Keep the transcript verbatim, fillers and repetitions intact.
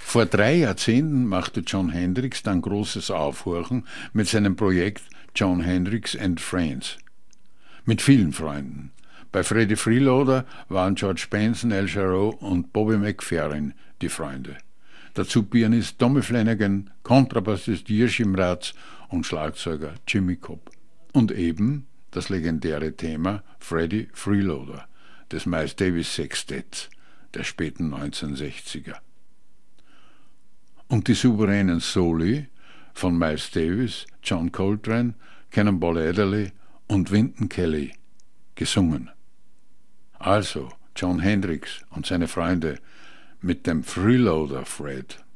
Vor drei Jahrzehnten machte Jon Hendricks dann großes Aufhorchen mit seinem Projekt Jon Hendricks and Friends. Mit vielen Freunden. Bei Freddie Freeloader waren George Benson, Al Jarreau und Bobby McFerrin die Freunde. Dazu Pianist Tommy Flanagan, Kontrabassist Jiří Mraz und Schlagzeuger Jimmy Cobb. Und eben das legendäre Thema Freddie Freeloader des Miles Davis Sextetts der späten neunzehnhundertsechziger. Und die souveränen Soli von Miles Davis, John Coltrane, Cannonball Adderley und Wynton Kelly gesungen. Also Jon Hendricks und seine Freunde mit dem Freeloader Fred.